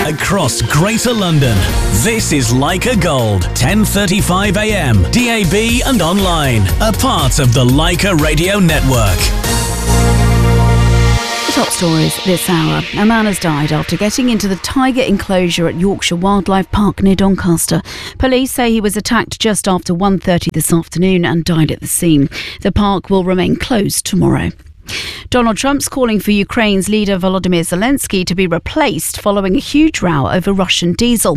across Greater London. This is Leica Gold, 10:35 a.m, DAB and online. A part of the Leica Radio Network. Top stories this hour. A man has died after getting into the tiger enclosure at Yorkshire Wildlife Park near Doncaster. Police say he was attacked just after 1:30 this afternoon and died at the scene. The park will remain closed tomorrow. Donald Trump's calling for Ukraine's leader Volodymyr Zelensky to be replaced following a huge row over Russian diesel.